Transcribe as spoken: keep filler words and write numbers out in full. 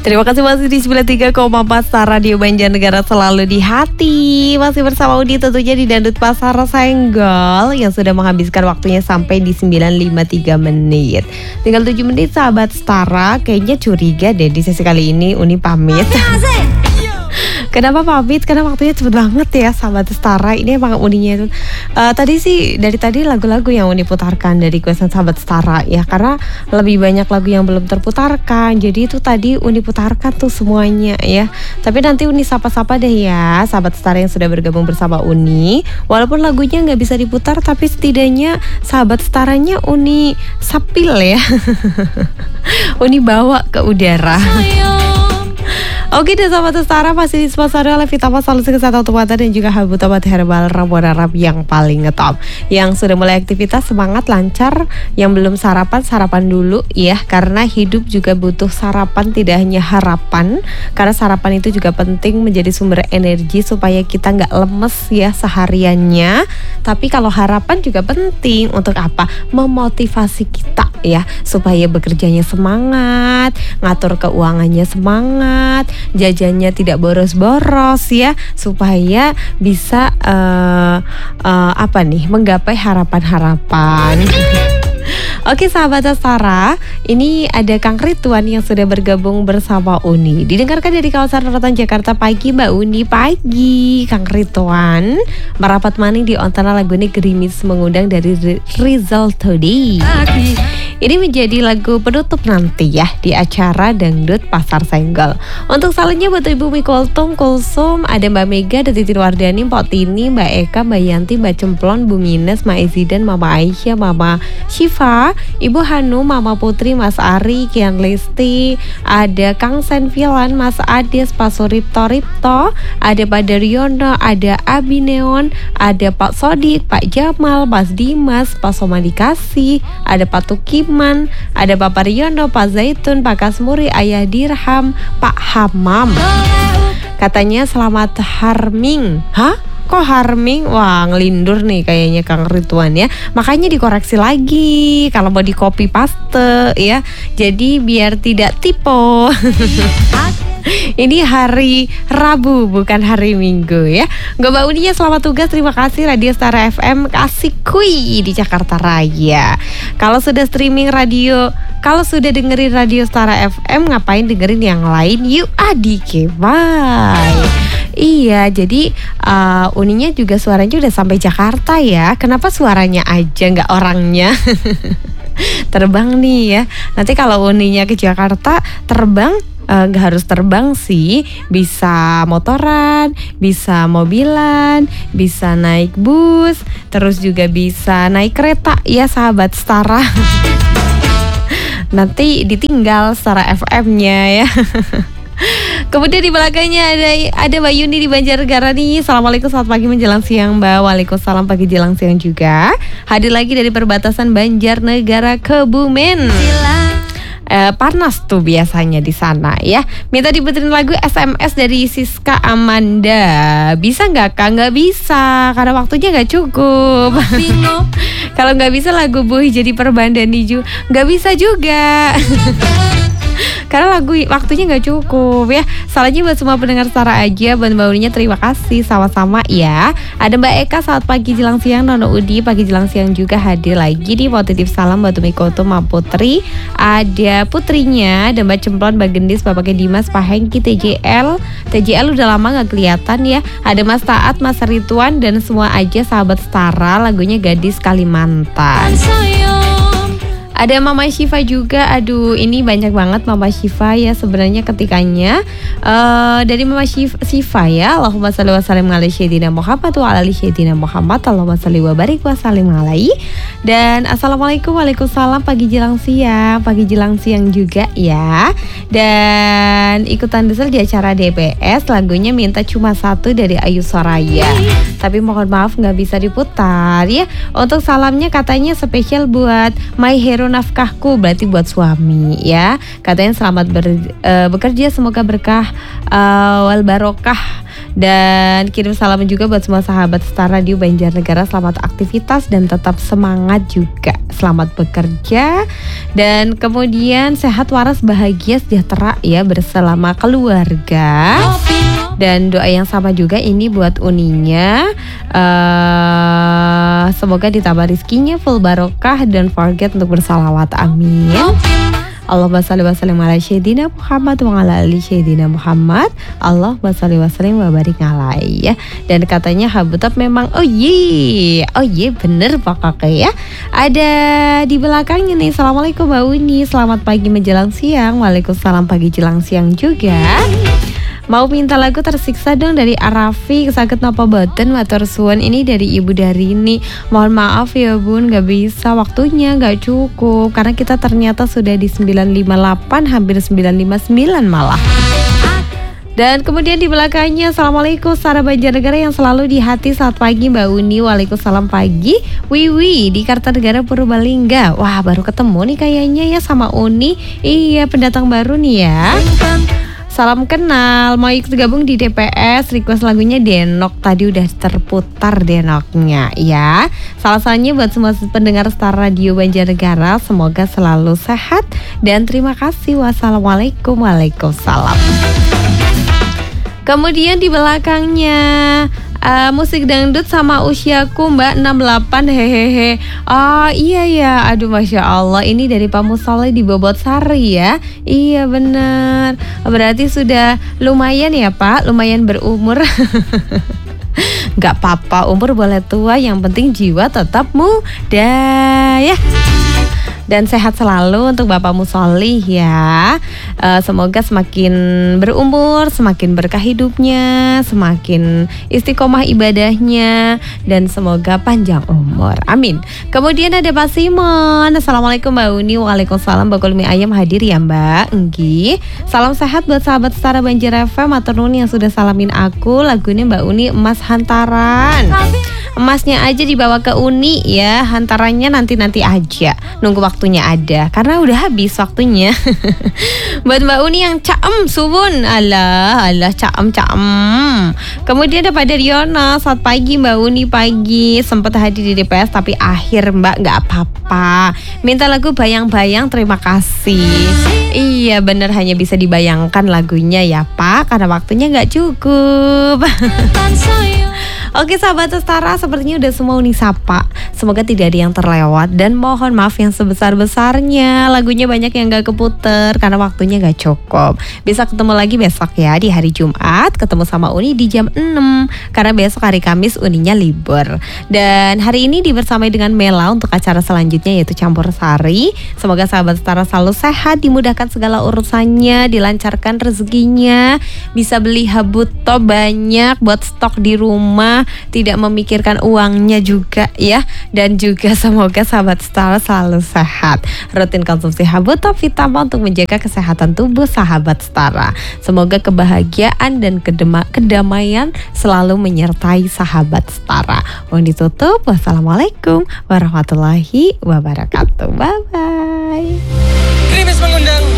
Terima kasih masih di sembilan puluh tiga koma empat Star Radio Banjarnegara, selalu di hati. Masih bersama Udi tentunya di Dangdut Pasar Senggol yang sudah menghabiskan waktunya sampai di sembilan lima puluh tiga menit. Tinggal tujuh menit sahabat Stara. Kayaknya curiga deh di sesi kali ini Uni pamit. Kenapa pamit? Karena waktunya cepet banget ya sahabat Stara. Ini emang uninya itu uh, tadi sih dari tadi lagu-lagu yang Uni putarkan dari kuesan sahabat Stara ya, karena lebih banyak lagu yang belum terputarkan. Jadi itu tadi Uni putarkan tuh semuanya ya. Tapi nanti Uni sapa-sapa deh ya sahabat Stara yang sudah bergabung bersama Uni. Walaupun lagunya nggak bisa diputar, tapi setidaknya sahabat Staranya Uni sapil ya. Uni bawa ke udara. Oke deh sahabat Stara, masih disponsori oleh Vitamin Solusi Kesehatan Untuk Mata dan juga Habib Obat Herbal Ramuan Arab yang paling ngetop. Yang sudah mulai aktivitas semangat lancar, yang belum sarapan sarapan dulu ya, karena hidup juga butuh sarapan, tidak hanya harapan. Karena sarapan itu juga penting menjadi sumber energi supaya kita nggak lemes ya sehariannya. Tapi kalau harapan juga penting untuk apa? Memotivasi kita ya, supaya bekerjanya semangat, ngatur keuangannya semangat, jajannya tidak boros-boros ya, supaya bisa uh, uh, apa nih menggapai harapan-harapan. Oke sahabat Stara, ini ada Kang Rituan yang sudah bergabung bersama Uni. Didengarkan dari kawasan Rorotan Jakarta. Pagi Mbak Uni, pagi Kang Rituan. Merapat maning di ontana lagu ini gerimis mengundang dari Rizal Todi. Ini menjadi lagu penutup nanti ya di acara Dangdut Pasar Senggol. Untuk salahnya buat Ibu Mi Kultum, Kulsum, ada Mbak Mega, ada Titi Wardani, Mpok Tini, Mbak Eka, Mbak Yanti, Mbak Cemplon, Bu Mines, Mbak Ezidan, Mama Aisyah, Mama Syifa, Ibu Hanu, Mama Putri, Mas Ari, Kian Lesti, ada Kang Senfilan, Mas Ades, Pak Suripto Ripto, ada Pak Daryono, ada Abi Neon, ada Pak Sodik, Pak Jamal, Mas Dimas, Pak Somadikasi, ada Pak Tukim, ada Bapak Riono, Pak Zaitun, Pak Kasmuri, Ayah Dirham, Pak Hamam. Katanya selamat harming. Hah? Kok harming? Wah, ngelindur nih kayaknya Kang Rituan ya. Makanya dikoreksi lagi kalau mau di copy paste ya. Jadi biar tidak typo. Ini hari Rabu bukan hari Minggu ya. Gak Mbak Uninya selamat tugas, terima kasih Radio Stara F M kasih kui di Jakarta Raya. Kalau sudah streaming radio, kalau sudah dengerin Radio Stara F M, ngapain dengerin yang lain? Yuk adike, bye. Iya, jadi uh, Uninya juga suaranya udah sampai Jakarta ya. Kenapa suaranya aja nggak orangnya? Terbang nih ya. Nanti kalau Uninya ke Jakarta terbang, nggak uh, harus terbang sih, bisa motoran, bisa mobilan, bisa naik bus, terus juga bisa naik kereta ya sahabat Stara. Nanti ditinggal Stara F M-nya ya. Kemudian di belakangnya ada ada Mbak Yuni di Banjarnegara nih. Assalamualaikum, selamat pagi menjelang siang Mbak. Waalaikumsalam, pagi jelang siang juga. Hadir lagi dari perbatasan Banjarnegara Kebumen. Uh, panas tuh biasanya di sana ya. Minta diputerin lagu S M S dari Siska Amanda. Bisa nggak Kak? Nggak bisa karena waktunya nggak cukup. Kalau nggak bisa lagu Boy jadi Perbandani juga nggak bisa juga. Karena lagu waktunya nggak cukup ya. Salahnya buat semua pendengar Stara aja. Buat Mbak Uninya terima kasih sama-sama ya. Ada Mbak Eka, selamat pagi jelang siang. Nono Udi pagi jelang siang juga hadir lagi di Positif Salam buat Umi Koto, Mbak Putri. Ada putrinya, ada Mbak Cemplon, Mbak Gendis, Bapak Dimas, Pak Hengki, T J L. T J L udah lama nggak kelihatan ya. Ada Mas Taat, Mas Rituan dan semua aja sahabat Stara. Lagunya Gadis Kalimantan. Ada Mama Syifa juga. Aduh, ini banyak banget Mama Syifa ya sebenarnya ketikanya. uh, Dari Mama Syifa ya. Allahumma salli wa sallim ala sayyidina Muhammad wa ala ali sayyidina Muhammad. Allahumma salli wa barik wa sallim alaihi. Dan Assalamualaikum, waalaikumsalam, pagi jelang siang. Pagi jelang siang juga ya. Dan ikutan desel di acara D P S. Lagunya Minta Cuma Satu dari Ayu Soraya. Tapi mohon maaf gak bisa diputar ya. Untuk salamnya katanya spesial buat My Hero Nafkahku, berarti buat suami ya. Katanya selamat ber, uh, bekerja, semoga berkah uh, wal barokah Dan kirim salam juga buat semua sahabat Star Radio Banjarnegara. Selamat aktivitas dan tetap semangat juga. Selamat bekerja dan kemudian sehat, waras, bahagia, sejahtera ya bersama keluarga. Dan doa yang sama juga ini buat Uninya, uh, semoga ditambah rizkinya full barokah dan forget untuk bersalawat, amin. Allahumma shalli wa sallim ala Sayyidina Muhammad wa ala ali Sayyidina Muhammad. Allahumma shalli wa sallim wa barik alaihi ya. Dan katanya Habutop memang oh ye, oh ye bener pokoknya ya. Ada di belakangnya nih. Assalamualaikum Mbak Uni, selamat pagi menjelang siang. Waalaikumsalam pagi jelang siang juga. Mau minta lagu Tersiksa dong dari Arafi. Sakit napa boten matur suwun. Ini dari Ibu Darini. Mohon maaf ya Bun, gak bisa, waktunya gak cukup karena kita ternyata sudah di sembilan lima delapan, hampir sembilan lima sembilan malah. Dan kemudian di belakangnya, Assalamualaikum Sara Banjarnegara yang selalu di hati saat pagi Mbak Uni. Waalaikumsalam pagi Wiwi di Kartanegara Purbalingga. Wah baru ketemu nih kayaknya ya sama Uni. Iya pendatang baru nih ya. Salam kenal, mau ikut gabung di D P S, request lagunya Denok. Tadi udah terputar Denoknya ya. Salah satunya buat semua pendengar Star Radio Banjarnegara, semoga selalu sehat dan terima kasih. Wassalamualaikum. Waalaikumsalam. Kemudian di belakangnya uh, musik dangdut sama usiaku Mbak enam delapan hehehe. Oh iya ya, aduh Masya Allah, ini dari Pak Musoleh di Bobot Sari ya. Iya bener, berarti sudah lumayan ya Pak, lumayan berumur. Gak apa-apa, umur boleh tua, yang penting jiwa tetap muda ya. Dan sehat selalu untuk Bapak Musolih ya. uh, Semoga semakin berumur, semakin berkah hidupnya, semakin istiqomah ibadahnya, dan semoga panjang umur, amin. Kemudian ada Pak Simon. Assalamualaikum Mbak Uni. Waalaikumsalam. Bakul mie ayam hadir ya Mbak. Enggi. Salam sehat buat sahabat Setara Banjar F M. Matur nuwun yang sudah salamin aku. Lagunya Mbak Uni Emas Hantaran. Emasnya aja dibawa ke Uni ya, hantarannya nanti-nanti aja, nunggu waktunya ada, karena udah habis waktunya. Buat Mbak Uni yang caem subun, alah alah caem caem. Kemudian ada Pak Daryono, selamat pagi Mbak Uni. Pagi sempat hadir di D P S tapi akhir Mbak, nggak apa-apa. Minta lagu Bayang-Bayang, terima kasih. Iya bener, hanya bisa dibayangkan lagunya ya Pak, karena waktunya nggak cukup. Oke sahabat Setara, sepertinya udah semua Uni sapa. Semoga tidak ada yang terlewat dan mohon maaf yang sebesar-besarnya. Lagunya banyak yang gak keputer karena waktunya gak cukup. Bisa ketemu lagi besok ya di hari Jumat, ketemu sama Uni di jam enam karena besok hari Kamis Uninya libur. Dan hari ini dibersamai dengan Mela untuk acara selanjutnya yaitu Campur Sari. Semoga sahabat Setara selalu sehat, dimudahkan segala urusannya, dilancarkan rezekinya, bisa beli Habutop banyak buat stok di rumah, tidak memikirkan uangnya juga ya. Dan juga semoga sahabat Star selalu sehat, rutin konsumsi Habutop Vitama untuk menjaga kesehatan tubuh sahabat Stara. Semoga kebahagiaan dan kedema- kedamaian selalu menyertai sahabat Stara. Mohon ditutup. Wassalamualaikum warahmatullahi wabarakatuh. Bye bye. Krimis mengundang